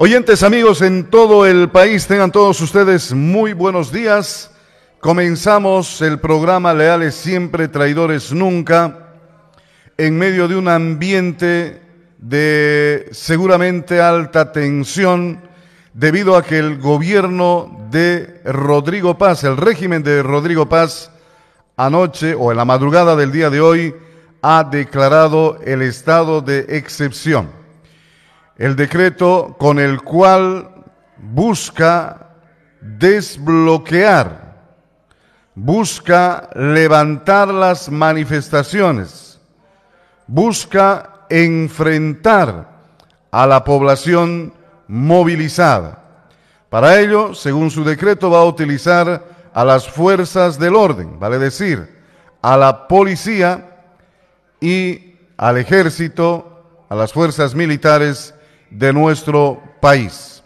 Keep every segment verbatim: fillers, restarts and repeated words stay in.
Oyentes, amigos en todo el país, tengan todos ustedes muy buenos días. Comenzamos el programa Leales Siempre, Traidores Nunca, en medio de un ambiente de seguramente alta tensión, debido a que el gobierno de Rodrigo Paz, el régimen de Rodrigo Paz, anoche o en la madrugada del día de hoy, ha declarado el estado de excepción. El decreto con el cual busca desbloquear, busca levantar las manifestaciones, busca enfrentar a la población movilizada. Para ello, según su decreto, va a utilizar a las fuerzas del orden, vale decir, a la policía y al ejército, a las fuerzas militares de nuestro país.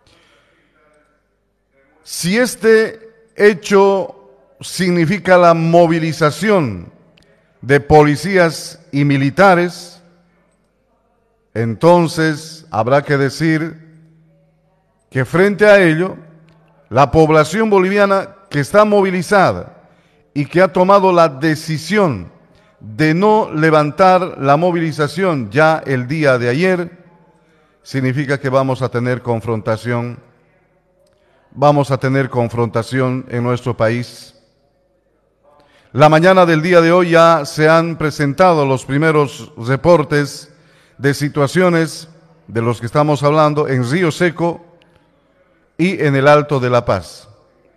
Si este hecho significa la movilización de policías y militares, entonces habrá que decir que frente a ello, la población boliviana que está movilizada y que ha tomado la decisión de no levantar la movilización ya el día de ayer, significa que vamos a tener confrontación, vamos a tener confrontación en nuestro país. La mañana del día de hoy ya se han presentado los primeros reportes de situaciones de los que estamos hablando en Río Seco y en el Alto de La Paz.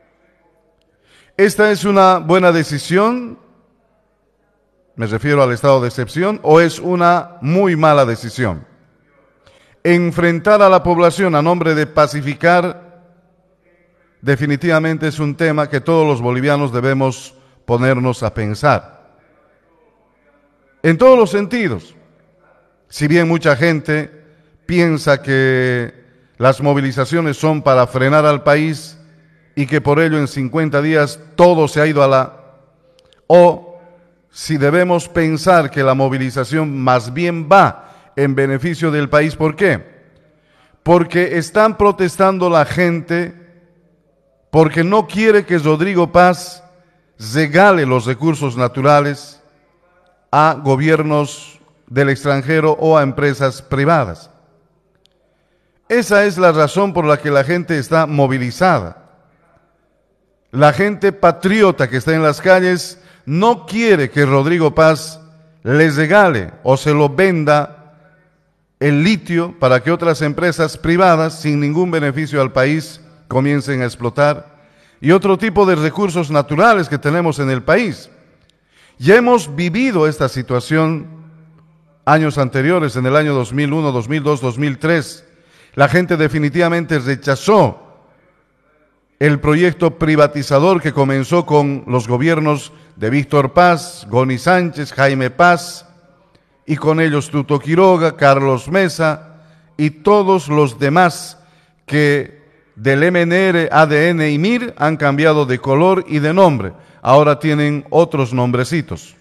¿Esta es una buena decisión? Me refiero al estado de excepción, ¿o es una muy mala decisión? Enfrentar a la población a nombre de pacificar definitivamente es un tema que todos los bolivianos debemos ponernos a pensar. En todos los sentidos. Si bien mucha gente piensa que las movilizaciones son para frenar al país y que por ello en cincuenta días todo se ha ido a la... O si debemos pensar que la movilización más bien va en beneficio del país. ¿Por qué? Porque están protestando la gente porque no quiere que Rodrigo Paz regale los recursos naturales a gobiernos del extranjero o a empresas privadas. Esa es la razón por la que la gente está movilizada. La gente patriota que está en las calles no quiere que Rodrigo Paz les regale o se lo venda el litio para que otras empresas privadas, sin ningún beneficio al país, comiencen a explotar, y otro tipo de recursos naturales que tenemos en el país. Ya hemos vivido esta situación años anteriores, en el año dos mil uno, dos mil dos, dos mil tres. La gente definitivamente rechazó el proyecto privatizador que comenzó con los gobiernos de Víctor Paz, Goni Sánchez, Jaime Paz, y con ellos Tuto Quiroga, Carlos Mesa y todos los demás que del M N R, A D N y M I R han cambiado de color y de nombre. Ahora tienen otros nombrecitos.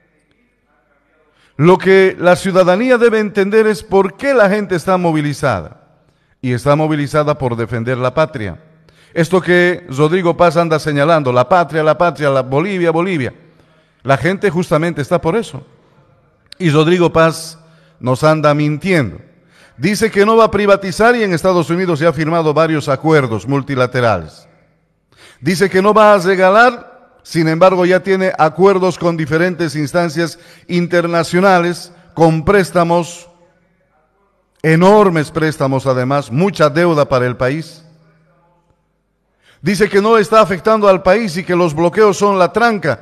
Lo que la ciudadanía debe entender es por qué la gente está movilizada. Y está movilizada por defender la patria. Esto que Rodrigo Paz anda señalando, la patria, la patria, la Bolivia, Bolivia. La gente justamente está por eso. Y Rodrigo Paz nos anda mintiendo. Dice que no va a privatizar y en Estados Unidos ya ha firmado varios acuerdos multilaterales. Dice que no va a regalar, sin embargo ya tiene acuerdos con diferentes instancias internacionales, con préstamos, enormes préstamos además, mucha deuda para el país. Dice que no está afectando al país y que los bloqueos son la tranca.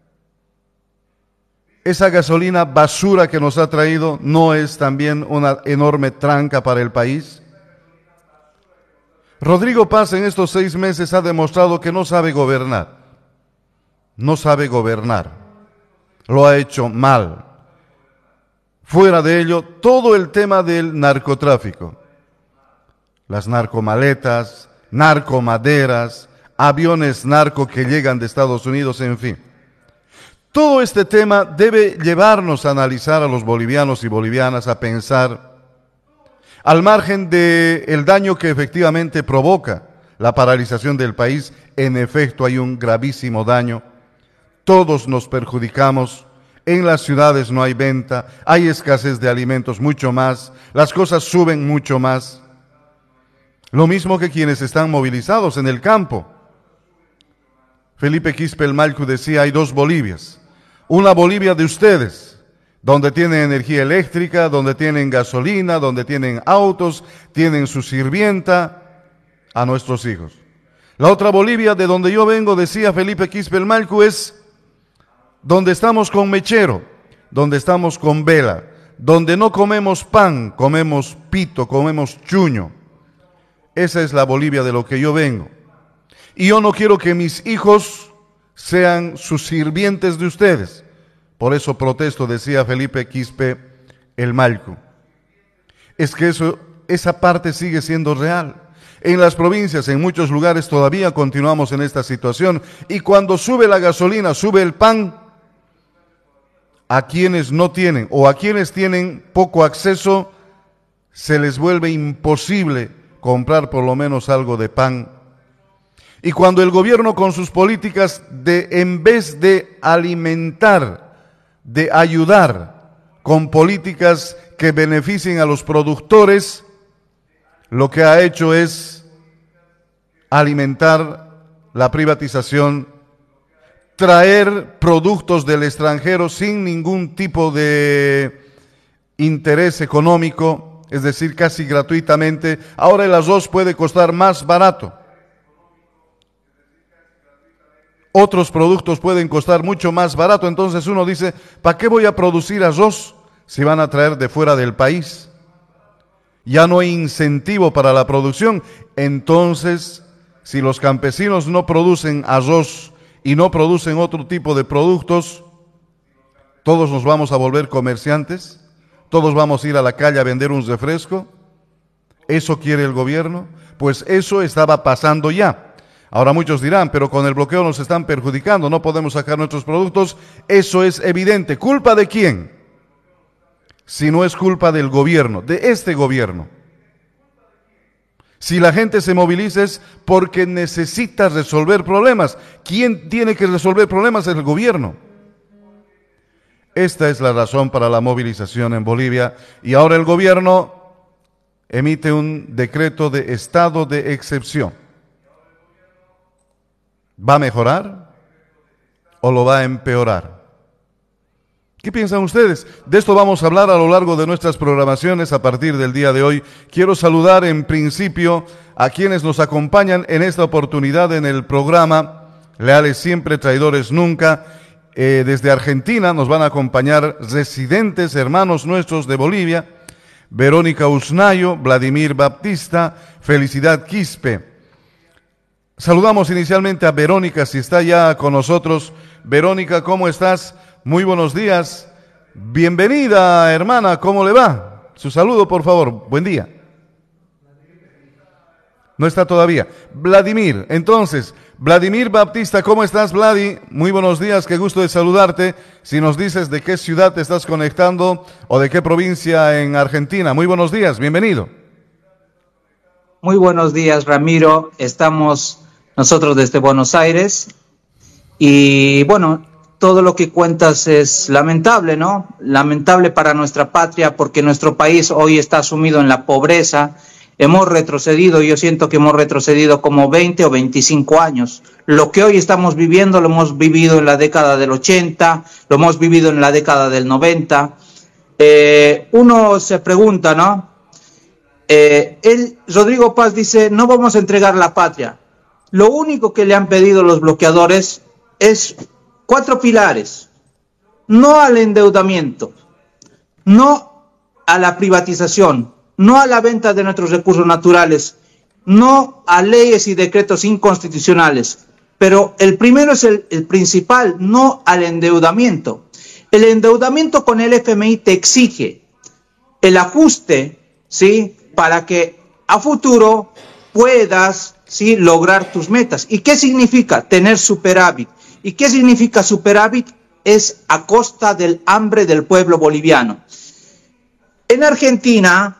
Esa gasolina basura que nos ha traído no es también una enorme tranca para el país. Rodrigo Paz en estos seis meses ha demostrado que no sabe gobernar. No sabe gobernar. Lo ha hecho mal. Fuera de ello, todo el tema del narcotráfico. Las narcomaletas, narcomaderas, aviones narco que llegan de Estados Unidos, en fin. Todo este tema debe llevarnos a analizar a los bolivianos y bolivianas, a pensar Al margen del daño que efectivamente provoca la paralización del país, en efecto hay un gravísimo daño. Todos nos perjudicamos. En las ciudades no hay venta, hay escasez de alimentos mucho más, las cosas suben mucho más. Lo mismo que quienes están movilizados en el campo. Felipe Quispe el Malcu decía, hay dos Bolivias. Una Bolivia de ustedes, donde tienen energía eléctrica, donde tienen gasolina, donde tienen autos, tienen su sirvienta a nuestros hijos. La otra Bolivia, de donde yo vengo, decía Felipe Quispe el Malcu, es donde estamos con mechero, donde estamos con vela, donde no comemos pan, comemos pito, comemos chuño. Esa es la Bolivia de lo que yo vengo. Y yo no quiero que mis hijos sean sus sirvientes de ustedes. Por eso protesto, decía Felipe Quispe el Malcu. Es que eso, esa parte sigue siendo real. En las provincias, en muchos lugares todavía continuamos en esta situación. Y cuando sube la gasolina, sube el pan, a quienes no tienen o a quienes tienen poco acceso, se les vuelve imposible comprar por lo menos algo de pan. Y cuando el gobierno con sus políticas, de, en vez de alimentar, de ayudar con políticas que beneficien a los productores, lo que ha hecho es alimentar la privatización, traer productos del extranjero sin ningún tipo de interés económico, es decir, casi gratuitamente. Ahora el arroz puede costar más barato. Otros productos pueden costar mucho más barato. Entonces uno dice, ¿para qué voy a producir arroz si van a traer de fuera del país? Ya no hay incentivo para la producción. Entonces, si los campesinos no producen arroz y no producen otro tipo de productos, todos nos vamos a volver comerciantes, todos vamos a ir a la calle a vender un refresco. ¿Eso quiere el gobierno? Pues eso estaba pasando ya. Ahora muchos dirán, pero con el bloqueo nos están perjudicando, no podemos sacar nuestros productos. Eso es evidente. ¿Culpa de quién? Si no es culpa del gobierno, de este gobierno. Si la gente se moviliza es porque necesita resolver problemas. ¿Quién tiene que resolver problemas? El gobierno. Esta es la razón para la movilización en Bolivia. Y ahora el gobierno emite un decreto de estado de excepción. ¿Va a mejorar o lo va a empeorar? ¿Qué piensan ustedes? De esto vamos a hablar a lo largo de nuestras programaciones a partir del día de hoy. Quiero saludar en principio a quienes nos acompañan en esta oportunidad en el programa Leales Siempre, Traidores Nunca. Eh, desde Argentina nos van a acompañar residentes, hermanos nuestros de Bolivia, Verónica Usnayo, Vladimir Baptista, Felicidad Quispe. Saludamos inicialmente a Verónica, si está ya con nosotros. Verónica, ¿cómo estás? Muy buenos días. Bienvenida, hermana, ¿cómo le va? Su saludo, por favor. Buen día. No está todavía. Vladimir, entonces, Vladimir Baptista, ¿cómo estás, Vladi? Muy buenos días, qué gusto de saludarte. Si nos dices de qué ciudad te estás conectando o de qué provincia en Argentina. Muy buenos días, bienvenido. Muy buenos días, Ramiro. Estamos nosotros desde Buenos Aires y, bueno, todo lo que cuentas es lamentable, ¿no? Lamentable para nuestra patria porque nuestro país hoy está sumido en la pobreza. Hemos retrocedido, yo siento que hemos retrocedido como veinte o veinticinco años. Lo que hoy estamos viviendo lo hemos vivido en la década del ochenta, lo hemos vivido en la década del noventa. Eh, uno se pregunta, ¿no? Eh, él, Rodrigo Paz dice, no vamos a entregar la patria. Lo único que le han pedido los bloqueadores es cuatro pilares: no al endeudamiento, no a la privatización, no a la venta de nuestros recursos naturales, no a leyes y decretos inconstitucionales. Pero el primero es el, el principal, no al endeudamiento. El endeudamiento con el F M I te exige el ajuste, ¿sí?, para que a futuro puedas, ¿sí?, lograr tus metas. ¿Y qué significa tener superávit? ¿Y qué significa superávit? Es a costa del hambre del pueblo boliviano. En Argentina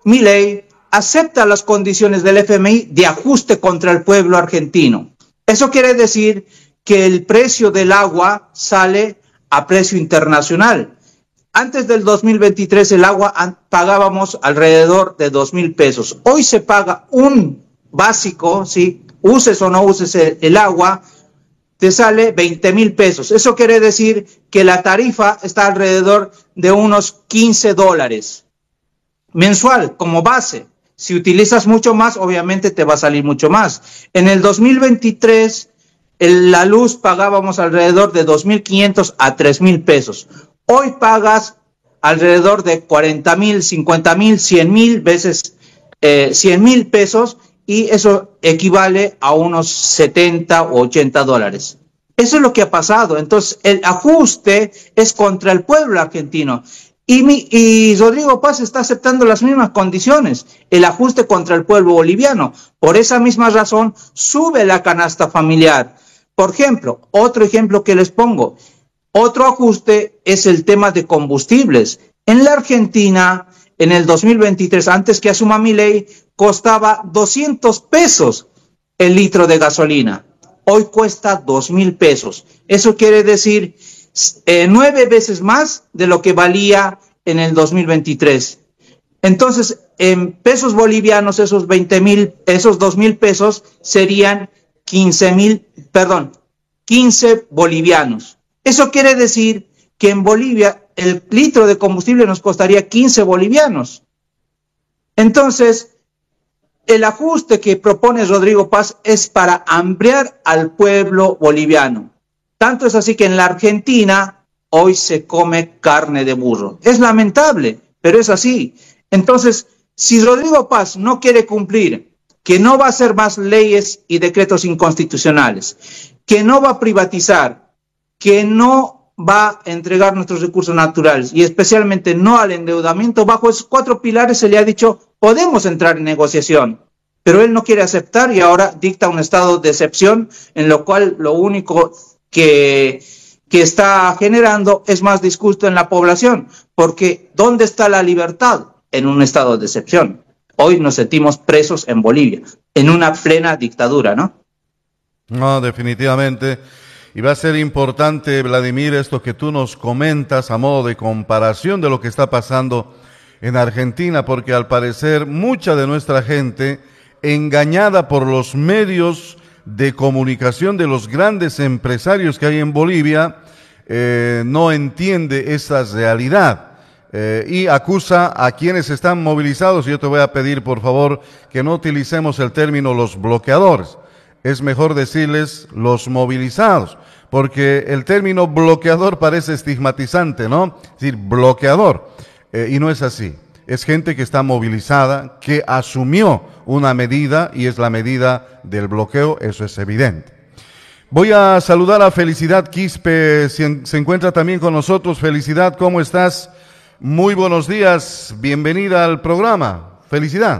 Milei acepta las condiciones del F M I de ajuste contra el pueblo argentino. Eso quiere decir que el precio del agua sale a precio internacional. Antes del dos mil veintitrés el agua pagábamos alrededor de dos mil pesos. Hoy se paga un básico, ¿sí? Uses o no uses el, el agua, te sale veinte mil pesos. Eso quiere decir que la tarifa está alrededor de unos quince dólares mensual como base. Si utilizas mucho más, obviamente te va a salir mucho más. En el dos mil veintitrés, el, la luz pagábamos alrededor de dos mil quinientos a tres mil pesos. Hoy pagas alrededor de cuarenta mil, cincuenta mil, cien mil veces eh, cien mil pesos, y eso equivale a unos setenta o ochenta dólares. Eso es lo que ha pasado. Entonces, el ajuste es contra el pueblo argentino. Y, mi, y Rodrigo Paz está aceptando las mismas condiciones, el ajuste contra el pueblo boliviano. Por esa misma razón, sube la canasta familiar. Por ejemplo, otro ejemplo que les pongo, otro ajuste es el tema de combustibles. En la Argentina, en el dos mil veintitrés, antes que asuma Milei, costaba doscientos pesos el litro de gasolina. Hoy cuesta dos mil pesos. Eso quiere decir Eh, nueve veces más de lo que valía en el dos mil veintitrés. Entonces, en pesos bolivianos, esos veinte mil, esos dos mil pesos serían quince mil, perdón, quince bolivianos. Eso quiere decir que en Bolivia el litro de combustible nos costaría quince bolivianos. Entonces, el ajuste que propone Rodrigo Paz es para hambriar al pueblo boliviano. Tanto es así que en la Argentina hoy se come carne de burro. Es lamentable, pero es así. Entonces, si Rodrigo Paz no quiere cumplir, que no va a hacer más leyes y decretos inconstitucionales, que no va a privatizar, que no va a entregar nuestros recursos naturales y especialmente no al endeudamiento, bajo esos cuatro pilares se le ha dicho, podemos entrar en negociación. Pero él no quiere aceptar y ahora dicta un estado de excepción, en lo cual lo único que, que está generando es más disgusto en la población, porque ¿dónde está la libertad? En un estado de excepción. Hoy nos sentimos presos en Bolivia, en una plena dictadura, ¿no? No, definitivamente. Y va a ser importante, Vladimir, esto que tú nos comentas a modo de comparación de lo que está pasando en Argentina, porque al parecer mucha de nuestra gente, engañada por los medios de comunicación de los grandes empresarios que hay en Bolivia, eh, no entiende esa realidad eh, y acusa a quienes están movilizados. Yo te voy a pedir, por favor, que no utilicemos el término los bloqueadores. Es mejor decirles los movilizados, porque el término bloqueador parece estigmatizante, ¿no? Es decir, bloqueador, eh, y no es así. Es gente que está movilizada, que asumió una medida y es la medida del bloqueo, eso es evidente. Voy a saludar a Felicidad Quispe, se encuentra también con nosotros. Felicidad, ¿cómo estás? Muy buenos días, bienvenida al programa. Felicidad.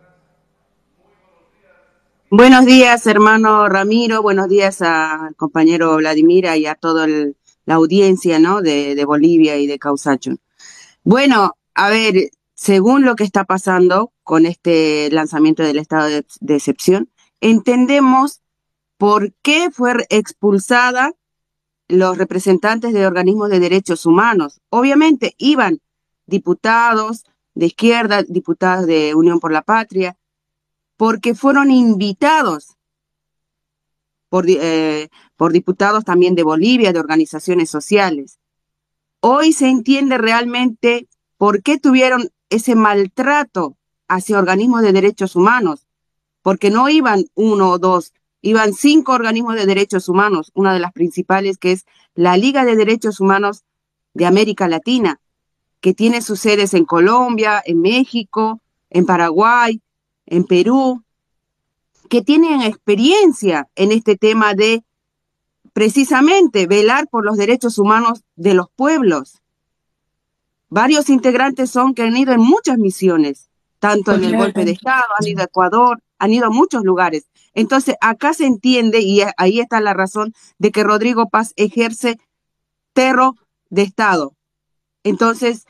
Buenos días, hermano Ramiro, buenos días al compañero Vladimira y a toda la audiencia, ¿no?, de, de Bolivia y de Causacho. Bueno, a ver, según lo que está pasando con este lanzamiento del estado de, de excepción, entendemos por qué fue expulsada los representantes de organismos de derechos humanos. Obviamente iban diputados de izquierda, diputados de Unión por la Patria, porque fueron invitados por, eh, por diputados también de Bolivia, de organizaciones sociales. Hoy se entiende realmente por qué tuvieron ese maltrato hacia organismos de derechos humanos, porque no iban uno o dos, iban cinco organismos de derechos humanos, una de las principales que es la Liga de Derechos Humanos de América Latina, que tiene sus sedes en Colombia, en México, en Paraguay, en Perú, que tienen experiencia en este tema de precisamente velar por los derechos humanos de los pueblos. Varios integrantes son que han ido en muchas misiones, tanto en el golpe de Estado, han ido a Ecuador, han ido a muchos lugares. Entonces, acá se entiende, y ahí está la razón, de que Rodrigo Paz ejerce terror de Estado. Entonces,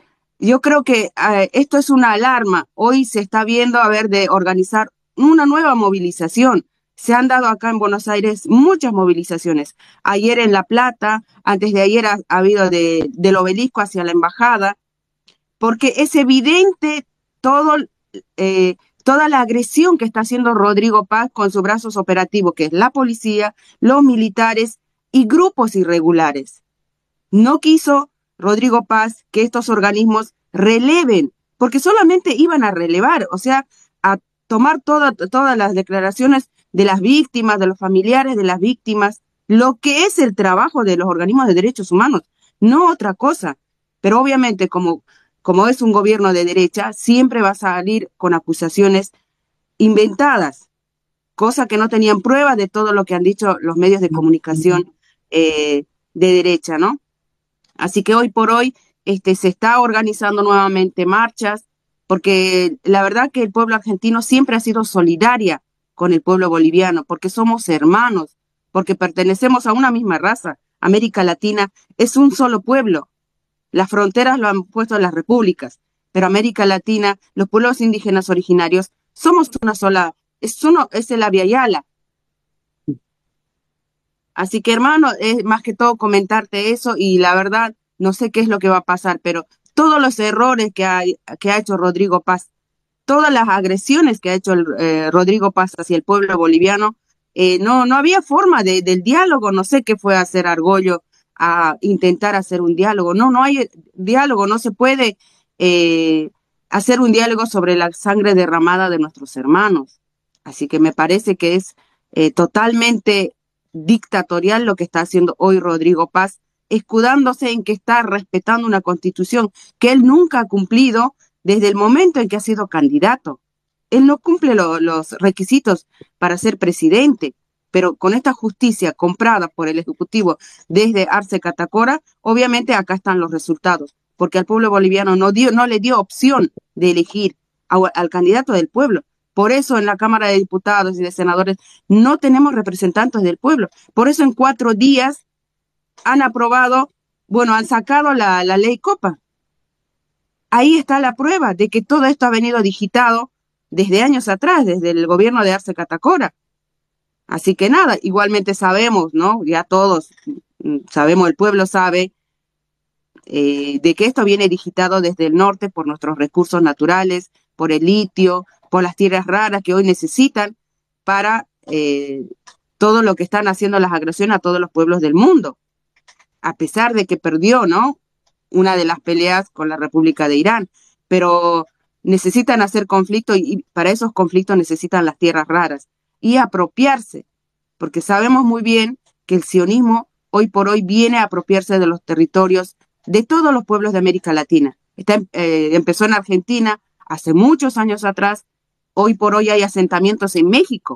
yo creo que eh, esto es una alarma. Hoy se está viendo a ver de organizar una nueva movilización. Se han dado acá en Buenos Aires muchas movilizaciones. Ayer en La Plata, antes de ayer ha, ha habido de, del Obelisco hacia la embajada, porque es evidente todo, eh, toda la agresión que está haciendo Rodrigo Paz con sus brazos operativos, que es la policía, los militares y grupos irregulares. No quiso Rodrigo Paz que estos organismos releven, porque solamente iban a relevar, o sea, a tomar toda, todas las declaraciones de las víctimas, de los familiares de las víctimas, lo que es el trabajo de los organismos de derechos humanos, no otra cosa. Pero obviamente, como, como es un gobierno de derecha, siempre va a salir con acusaciones inventadas, cosa que no tenían prueba de todo lo que han dicho los medios de comunicación eh, de derecha, ¿no? Así que hoy por hoy este, se está organizando nuevamente marchas, porque la verdad que el pueblo argentino siempre ha sido solidaria con el pueblo boliviano, porque somos hermanos, porque pertenecemos a una misma raza. América Latina es un solo pueblo. Las fronteras lo han puesto las repúblicas, pero América Latina, los pueblos indígenas originarios, somos una sola, es uno, es el Abya Yala. Así que, hermano, es más que todo comentarte eso, y la verdad no sé qué es lo que va a pasar, pero todos los errores que ha, que ha hecho Rodrigo Paz, todas las agresiones que ha hecho el, eh, Rodrigo Paz hacia el pueblo boliviano, eh, no, no había forma de, del diálogo. No sé qué fue hacer Argollo a intentar hacer un diálogo. No, no hay diálogo, no se puede eh, hacer un diálogo sobre la sangre derramada de nuestros hermanos. Así que me parece que es eh, totalmente dictatorial lo que está haciendo hoy Rodrigo Paz, escudándose en que está respetando una constitución que él nunca ha cumplido desde el momento en que ha sido candidato. Él no cumple lo, los requisitos para ser presidente, pero con esta justicia comprada por el Ejecutivo desde Arce Catacora, obviamente acá están los resultados, porque al pueblo boliviano no, dio, no le dio opción de elegir a, al candidato del pueblo. Por eso en la Cámara de Diputados y de Senadores no tenemos representantes del pueblo. Por eso en cuatro días han aprobado, bueno, han sacado la, la ley Copa. Ahí está la prueba de que todo esto ha venido digitado desde años atrás, desde el gobierno de Arce Catacora. Así que nada, igualmente sabemos, ¿no? Ya todos sabemos, el pueblo sabe eh, de que esto viene digitado desde el norte por nuestros recursos naturales, por el litio, por las tierras raras que hoy necesitan para eh, todo lo que están haciendo las agresiones a todos los pueblos del mundo. A pesar de que perdió, ¿no?, una de las peleas con la República de Irán, pero necesitan hacer conflicto, y para esos conflictos necesitan las tierras raras y apropiarse, porque sabemos muy bien que el sionismo hoy por hoy viene a apropiarse de los territorios de todos los pueblos de América Latina. Está, eh, empezó en Argentina hace muchos años atrás, hoy por hoy hay asentamientos en México.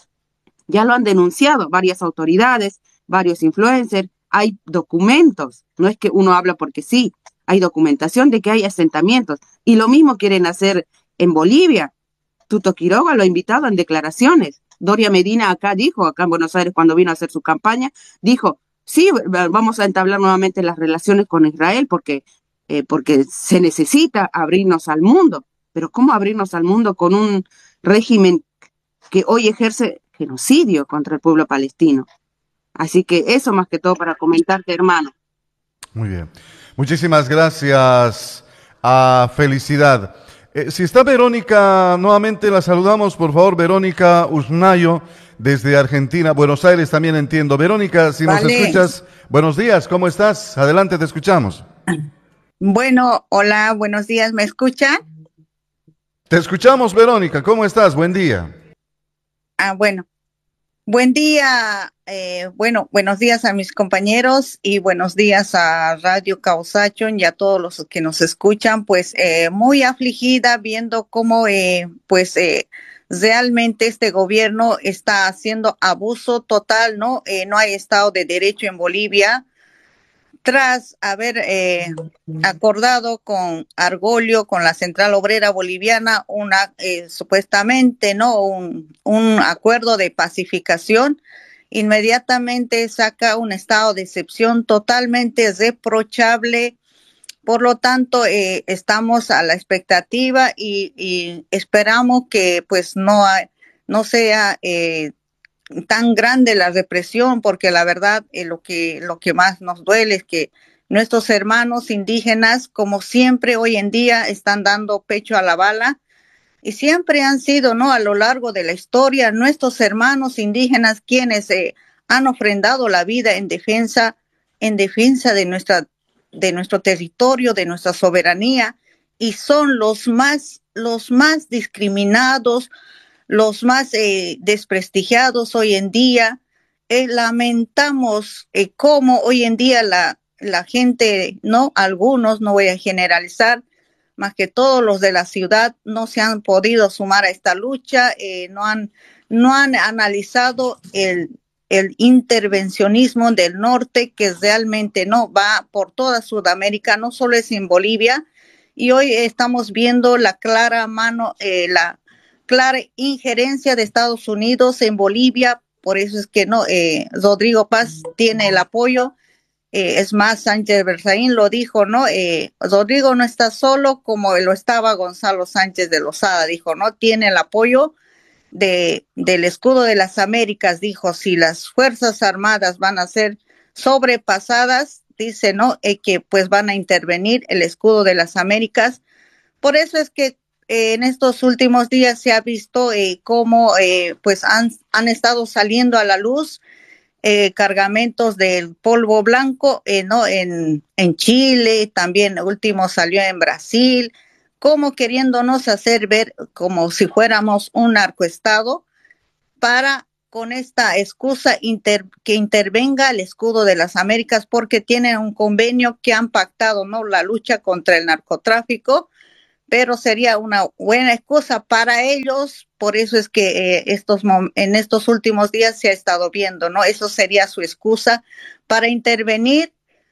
Ya lo han denunciado varias autoridades, varios influencers, hay documentos, no es que uno habla porque sí, hay documentación de que hay asentamientos, y lo mismo quieren hacer en Bolivia. Tuto Quiroga lo ha invitado en declaraciones. Doria Medina acá dijo, acá en Buenos Aires cuando vino a hacer su campaña, dijo, sí, vamos a entablar nuevamente las relaciones con Israel porque, eh, porque se necesita abrirnos al mundo. Pero ¿cómo abrirnos al mundo con un régimen que hoy ejerce genocidio contra el pueblo palestino? Así que eso más que todo para comentarte, hermano. Muy bien. Muchísimas gracias. A felicidad. Eh, si está Verónica, nuevamente la saludamos, por favor, Verónica Usnayo, desde Argentina, Buenos Aires también entiendo. Verónica, si vale. Nos escuchas, buenos días, ¿cómo estás? Adelante, te escuchamos. Bueno, hola, buenos días, ¿me escuchan? Te escuchamos, Verónica, ¿cómo estás? Buen día. Ah, bueno. Buen día, eh, bueno, buenos días a mis compañeros y buenos días a Radio Causachon y a todos los que nos escuchan. Pues eh, muy afligida viendo cómo eh, pues eh, realmente este gobierno está haciendo abuso total, ¿no? Eh, no hay Estado de Derecho en Bolivia. Tras haber eh, acordado con Argollo, con la Central Obrera Boliviana, una eh, supuestamente no un, un acuerdo de pacificación, inmediatamente saca un estado de excepción totalmente reprochable Por lo tanto, eh, estamos a la expectativa y, y esperamos que pues no, hay, no sea eh, tan grande la represión, porque la verdad eh, lo que lo que más nos duele es que nuestros hermanos indígenas, como siempre hoy en día, están dando pecho a la bala y siempre han sido, ¿no? A lo largo de la historia, nuestros hermanos indígenas quienes eh, han ofrendado la vida en defensa, en defensa de nuestra de nuestro territorio, de nuestra soberanía, y son los más, los más discriminados, los más eh, desprestigiados hoy en día. Eh, lamentamos eh, cómo hoy en día la, la gente, no, algunos, no voy a generalizar, más que todos los de la ciudad no se han podido sumar a esta lucha, eh, no han, no han analizado el el intervencionismo del norte que realmente no va por toda Sudamérica, no solo es en Bolivia, y hoy estamos viendo la clara mano, eh, la clara injerencia de Estados Unidos en Bolivia, por eso es que no, eh, Rodrigo Paz tiene el apoyo, eh, es más, Sánchez Berzaín lo dijo, ¿no? Eh, Rodrigo no está solo como lo estaba Gonzalo Sánchez de Lozada, dijo, ¿no? Tiene el apoyo De, del escudo de las Américas, dijo, si las Fuerzas Armadas van a ser sobrepasadas, dice, ¿no? Eh, que pues van a intervenir el escudo de las Américas. Por eso es que eh, en estos últimos días se ha visto eh, cómo eh, pues han, han estado saliendo a la luz eh, cargamentos del polvo blanco, eh, ¿no? En, en Chile, también último salió en Brasil, como queriéndonos hacer ver como si fuéramos un narcoestado para con esta excusa inter, que intervenga el escudo de las Américas porque tienen un convenio que han pactado, ¿no? La lucha contra el narcotráfico, pero sería una buena excusa para ellos, por eso es que eh, estos en estos últimos días se ha estado viendo, ¿no? Eso sería su excusa para intervenir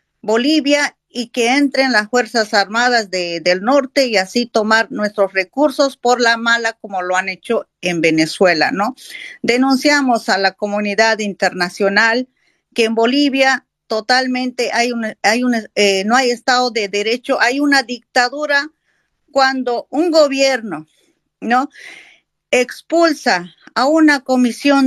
Bolivia y que entren las Fuerzas Armadas de, del norte y así tomar nuestros recursos por la mala como lo han hecho en Venezuela, ¿no? Denunciamos a la comunidad internacional que en Bolivia totalmente hay un, hay un, eh, no hay Estado de Derecho, hay una dictadura cuando un gobierno, ¿no? Expulsa a una comisión